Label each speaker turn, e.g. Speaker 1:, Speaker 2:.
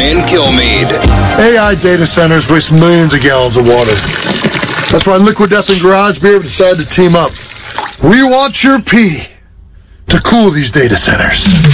Speaker 1: and Kilmeade.
Speaker 2: AI data centers waste millions of gallons of water. That's why Liquid Death and Garage Beer decided to team up. We want your pee to cool these data centers.